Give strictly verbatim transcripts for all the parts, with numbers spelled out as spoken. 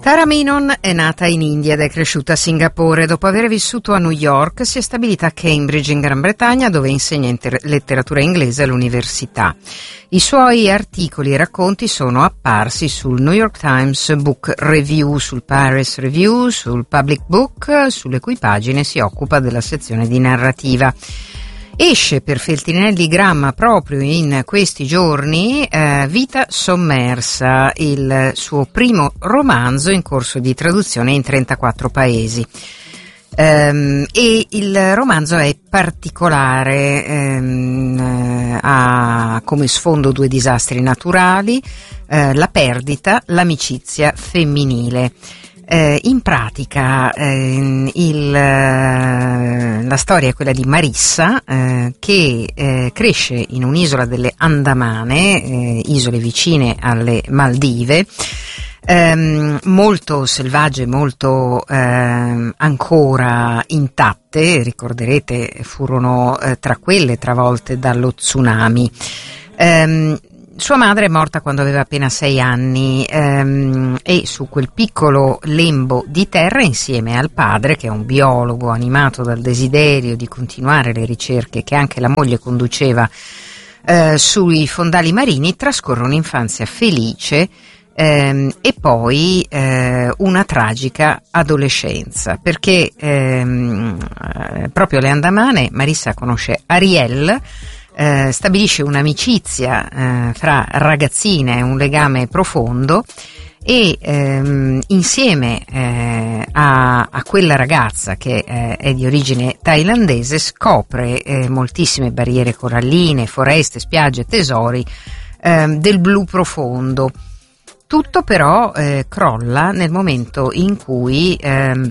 Tara Menon è nata in India ed è cresciuta a Singapore. Dopo aver vissuto a New York si è stabilita a Cambridge in Gran Bretagna, dove insegna inter- letteratura inglese all'università. I suoi articoli e racconti sono apparsi sul New York Times Book Review, sul Paris Review, sul Public Book, sulle cui pagine si occupa della sezione di narrativa. Esce per Feltrinelli Gramma proprio in questi giorni eh, Vita sommersa, il suo primo romanzo in corso di traduzione in trentaquattro paesi. Um, e il romanzo è particolare, um, ha come sfondo due disastri naturali, uh, la perdita, l'amicizia femminile. Eh, in pratica eh, il, eh, la storia è quella di Marissa eh, che eh, cresce in un'isola delle Andamane, eh, isole vicine alle Maldive, ehm, molto selvagge, molto eh, ancora intatte. Ricorderete, furono eh, tra quelle travolte dallo tsunami. Ehm, Sua madre è morta quando aveva appena sei anni ehm, e su quel piccolo lembo di terra, insieme al padre, che è un biologo animato dal desiderio di continuare le ricerche che anche la moglie conduceva eh, sui fondali marini, trascorre un'infanzia felice ehm, e poi eh, una tragica adolescenza, perché ehm, eh, proprio alle Andamane Marissa conosce Ariel. Eh, stabilisce un'amicizia eh, fra ragazzine, un legame profondo, e ehm, insieme eh, a, a quella ragazza che eh, è di origine thailandese scopre eh, moltissime barriere coralline, foreste, spiagge, tesori eh, del blu profondo. Tutto però eh, crolla nel momento in cui ehm,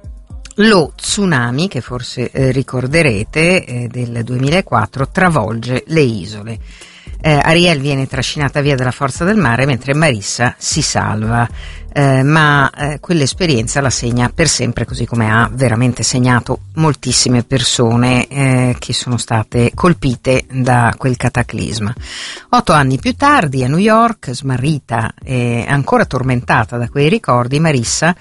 lo tsunami, che forse eh, ricorderete, eh, del duemilaquattro, travolge le isole. Eh, Ariel viene trascinata via dalla forza del mare, mentre Marissa si salva, eh, ma eh, quell'esperienza la segna per sempre, così come ha veramente segnato moltissime persone eh, che sono state colpite da quel cataclisma. Otto anni più tardi, a New York, smarrita e ancora tormentata da quei ricordi, Marissa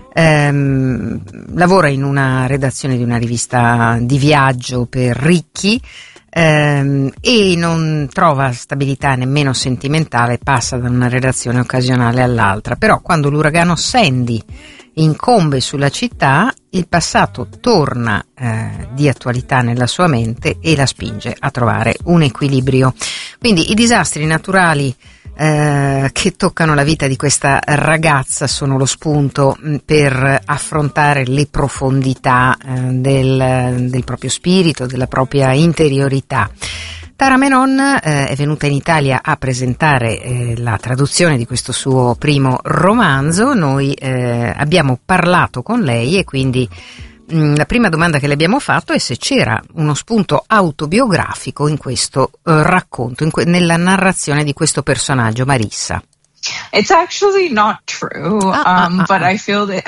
Ehm, lavora in una redazione di una rivista di viaggio per ricchi ehm, e non trova stabilità nemmeno sentimentale, passa da una redazione occasionale all'altra. Però quando l'uragano Sandy incombe sulla città, il passato torna eh, di attualità nella sua mente e la spinge a trovare un equilibrio. Quindi i disastri naturali Eh, che toccano la vita di questa ragazza sono lo spunto mh, per affrontare le profondità eh, del, del proprio spirito, della propria interiorità. Tara Menon eh, è venuta in Italia a presentare eh, la traduzione di questo suo primo romanzo. Noi eh, abbiamo parlato con lei e quindi la prima domanda che le abbiamo fatto è se c'era uno spunto autobiografico in questo uh, racconto, in que- nella narrazione di questo personaggio, Marissa. It's actually not true, ah, um, ah, but ah. I feel that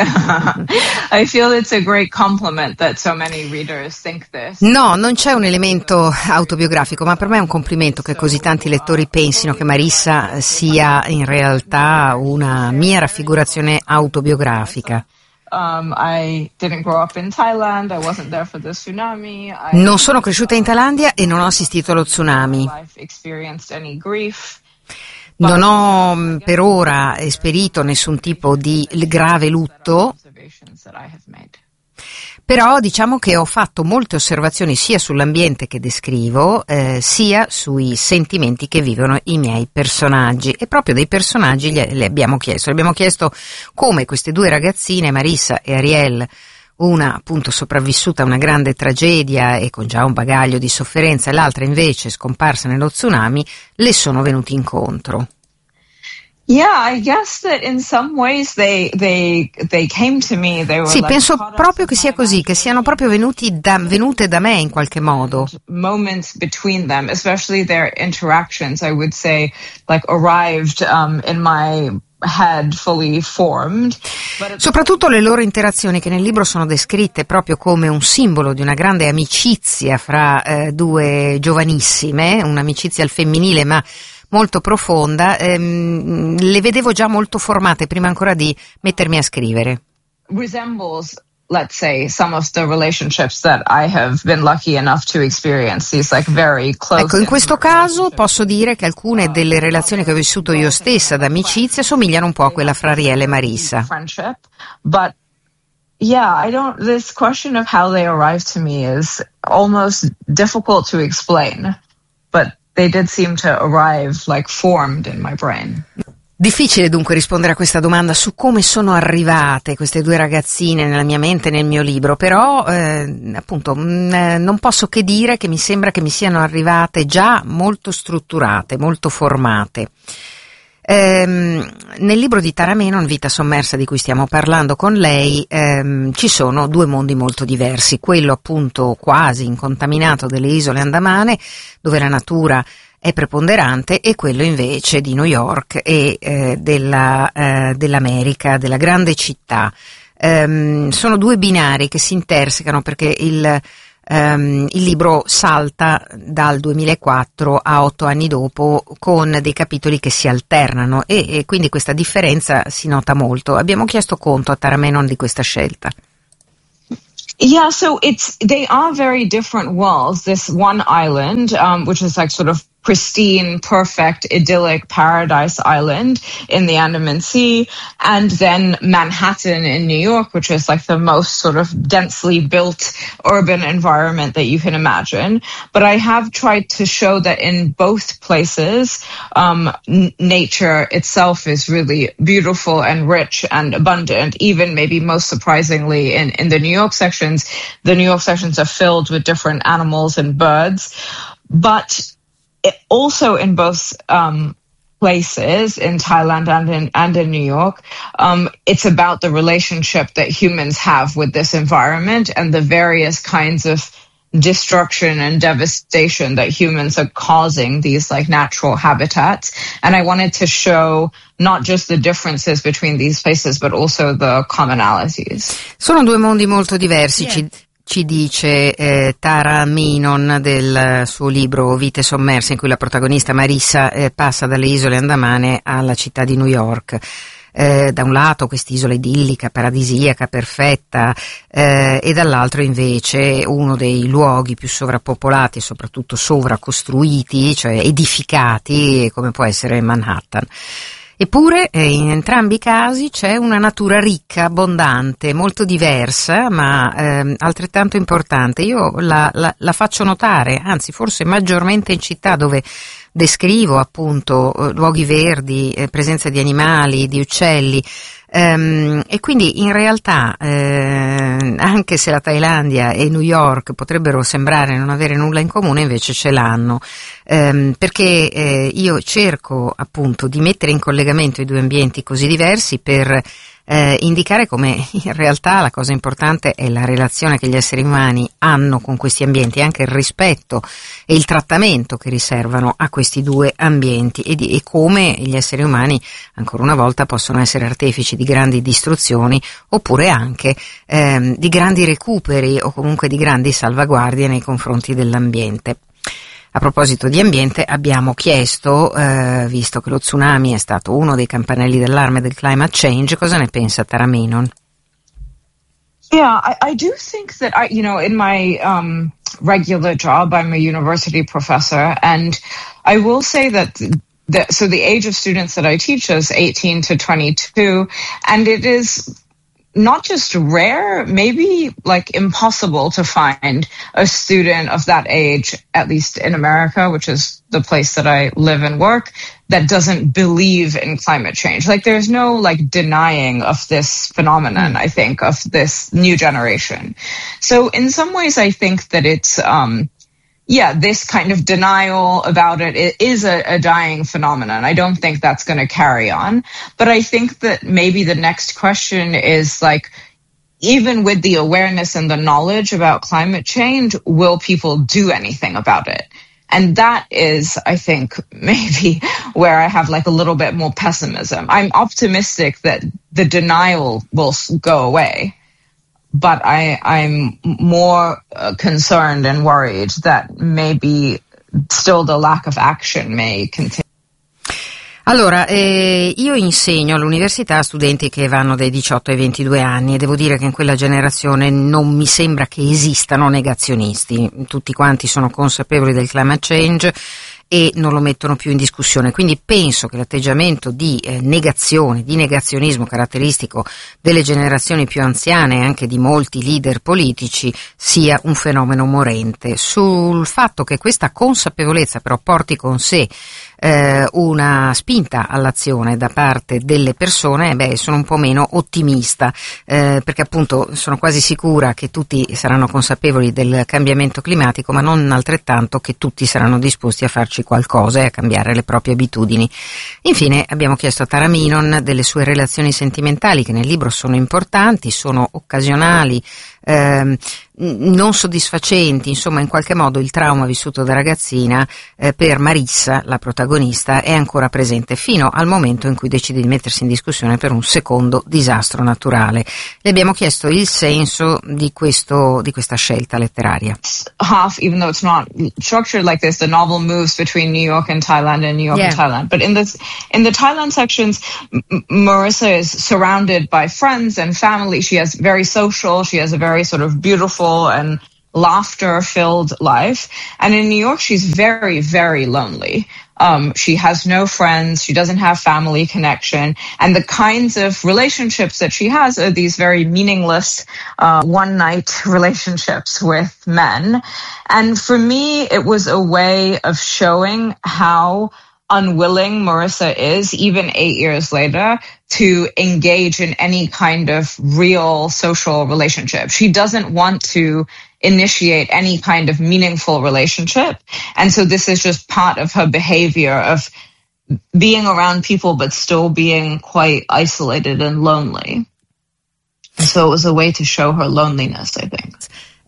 I feel it's a great compliment that so many readers think this. No, non c'è un elemento autobiografico, ma per me è un complimento che così tanti lettori pensino che Marissa sia in realtà una mia raffigurazione autobiografica. Um, I didn't grow up in Thailand. I wasn't there for the tsunami. I Non sono cresciuta in Thailandia e non ho assistito allo tsunami. I've experienced any grief. Non ho per ora esperito nessun tipo di grave lutto, però diciamo che ho fatto molte osservazioni sia sull'ambiente che descrivo, eh, sia sui sentimenti che vivono i miei personaggi, e proprio dei personaggi le, le abbiamo chiesto. Le abbiamo chiesto come queste due ragazzine, Marissa e Ariel, una appunto sopravvissuta a una grande tragedia e con già un bagaglio di sofferenza, e l'altra invece scomparsa nello tsunami, le sono venuti incontro. Yeah, I guess that in some ways they they they came to me. They were Sì, like penso proprio che sia così, che siano proprio venuti da, venute da me in qualche modo. Moments between them, especially their interactions, I would say, like arrived um, in my head fully formed. Soprattutto le loro interazioni, che nel libro sono descritte proprio come un simbolo di una grande amicizia fra eh, due giovanissime, un'amicizia al femminile ma molto profonda, ehm, le vedevo già molto formate prima ancora di mettermi a scrivere. Resembles, let's say, some of the relationships that I have been lucky enough to experience, these like very close. Ecco, in questo caso posso dire che alcune delle relazioni che ho vissuto io stessa d'amicizia somigliano un po' a quella fra Ariel e Marissa. Friendship, but yeah, I don't, this question of how they arrived to me is almost difficult to explain, but they did seem to arrive like formed in my brain. Difficile dunque rispondere a questa domanda su come sono arrivate queste due ragazzine nella mia mente, nel mio libro, però eh, appunto mh, non posso che dire che mi sembra che mi siano arrivate già molto strutturate, molto formate. Ehm, nel libro di Tara Menon, Vita sommersa, di cui stiamo parlando con lei, ehm, ci sono due mondi molto diversi, quello appunto quasi incontaminato delle isole Andamane, dove la natura è preponderante, e quello invece di New York e eh, della, eh, dell'America, della grande città. Ehm, sono due binari che si intersecano perché il, ehm, il libro salta dal duemilaquattro a otto anni dopo con dei capitoli che si alternano e, e quindi questa differenza si nota molto. Abbiamo chiesto conto a Tara Menon di questa scelta. Yeah, so it's, they are very different worlds. This one island, um, which is like sort of pristine, perfect, idyllic paradise island in the Andaman Sea, and then Manhattan in New York, which is like the most sort of densely built urban environment that you can imagine. But I have tried to show that in both places, um, n- nature itself is really beautiful and rich and abundant. Even maybe most surprisingly in, in the New York sections, the New York sections are filled with different animals and birds. But it also in both um, places, in Thailand and in, and in New York, um, it's about the relationship that humans have with this environment and the various kinds of destruction and devastation that humans are causing these like natural habitats. And I wanted to show not just the differences between these places, but also the commonalities. Sono due mondi molto diversi. Yeah. Ci... Ci dice eh, Tara Menon del suo libro Vite sommerse, in cui la protagonista Marissa eh, passa dalle isole Andamane alla città di New York. Eh, da un lato quest'isola idillica, paradisiaca, perfetta, eh, e dall'altro invece uno dei luoghi più sovrappopolati e soprattutto sovracostruiti, cioè edificati, come può essere Manhattan. Eppure eh, in entrambi i casi c'è una natura ricca, abbondante, molto diversa, ma eh, altrettanto importante. Io la, la, la faccio notare, anzi forse maggiormente in città, dove descrivo appunto eh, luoghi verdi, eh, presenza di animali, di uccelli. Um, e quindi in realtà eh, anche se la Thailandia e New York potrebbero sembrare non avere nulla in comune, invece ce l'hanno, um, perché eh, io cerco appunto di mettere in collegamento i due ambienti così diversi per eh, indicare come in realtà la cosa importante è la relazione che gli esseri umani hanno con questi ambienti, anche il rispetto e il trattamento che riservano a questi due ambienti e, di, e come gli esseri umani ancora una volta possono essere artefici di grandi distruzioni oppure anche ehm, di grandi recuperi o comunque di grandi salvaguardie nei confronti dell'ambiente. A proposito di ambiente, abbiamo chiesto, eh, visto che lo tsunami è stato uno dei campanelli d'allarme del climate change, cosa ne pensa Tara Menon? Yeah, I, I do think that, I, you know, in my um, regular job, I'm a university professor, and I will say that the, so the age of students that I teach is eighteen to twenty-two, and it is not just rare, maybe like impossible to find a student of that age, at least in America, which is the place that I live and work, that doesn't believe in climate change. Like there's no like denying of this phenomenon, I think, of this new generation. So in some ways, I think that it's, um, yeah, this kind of denial about it, it is a, a dying phenomenon. I don't think that's going to carry on. But I think that maybe the next question is like, even with the awareness and the knowledge about climate change, will people do anything about it? And that is, I think, maybe where I have like a little bit more pessimism. I'm optimistic that the denial will go away. But I, I'm more uh, concerned and worried that maybe still the lack of action may continue. Allora, eh, io insegno all'università a studenti che vanno dai diciotto ai ventidue anni e devo dire che in quella generazione non mi sembra che esistano negazionisti. Tutti quanti sono consapevoli del climate change e non lo mettono più in discussione, quindi penso che l'atteggiamento di eh, negazione, di negazionismo caratteristico delle generazioni più anziane e anche di molti leader politici sia un fenomeno morente. Sul fatto che questa consapevolezza però porti con sé eh, una spinta all'azione da parte delle persone, beh, sono un po' meno ottimista, eh, perché appunto sono quasi sicura che tutti saranno consapevoli del cambiamento climatico, ma non altrettanto che tutti saranno disposti a farci qualcosa e a cambiare le proprie abitudini. Infine abbiamo chiesto a Tara Minon delle sue relazioni sentimentali, che nel libro sono importanti, sono occasionali, ehm, non soddisfacenti, insomma in qualche modo il trauma vissuto da ragazzina eh, per Marissa, la protagonista, è ancora presente fino al momento in cui decide di mettersi in discussione per un secondo disastro naturale. Le abbiamo chiesto il senso di questo di questa scelta letteraria. Half, even though it's not structured like this, the novel moves between New York and Thailand and New York yeah. and Thailand. But in this, in the Thailand sections, M- Marissa is surrounded by friends and family. She has very social. She has a very sort of beautiful and laughter-filled life. And in New York, she's very, very lonely. Um, she has no friends. She doesn't have family connection. And the kinds of relationships that she has are these very meaningless, uh, one-night relationships with men. And for me, it was a way of showing how unwilling Marissa is, even eight years later, to engage in any kind of real social relationship. She doesn't want to initiate any kind of meaningful relationship. And so this is just part of her behavior of being around people but still being quite isolated and lonely. So it was a way to show her loneliness, I think.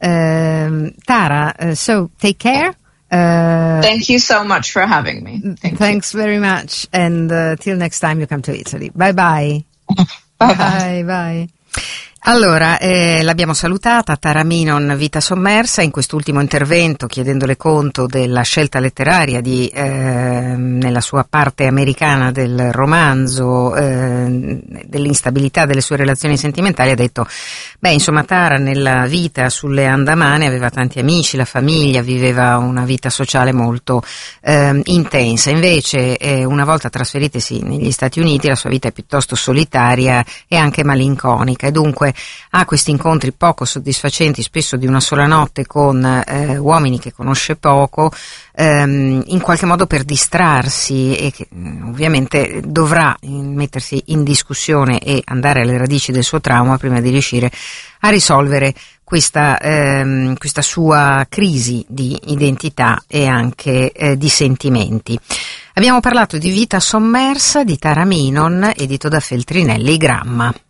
Um, Tara, uh, so take care. Uh, Thank you so much for having me. Thank thanks you. very much, and uh, till next time you come to Italy. Bye bye. Bye bye bye. Allora, eh, l'abbiamo salutata, Tara Minon, Vita sommersa, in quest'ultimo intervento chiedendole conto della scelta letteraria di, eh, nella sua parte americana del romanzo, eh, dell'instabilità delle sue relazioni sentimentali, ha detto, beh, insomma, Tara nella vita sulle Andamane aveva tanti amici, la famiglia, viveva una vita sociale molto eh, intensa, invece eh, una volta trasferitesi negli Stati Uniti la sua vita è piuttosto solitaria e anche malinconica, e dunque ha questi incontri poco soddisfacenti, spesso di una sola notte, con eh, uomini che conosce poco, ehm, in qualche modo per distrarsi, e che ovviamente dovrà mettersi in discussione e andare alle radici del suo trauma prima di riuscire a risolvere questa, ehm, questa sua crisi di identità e anche eh, di sentimenti. Abbiamo parlato di Vita sommersa di Tara Minon, edito da Feltrinelli Gramma.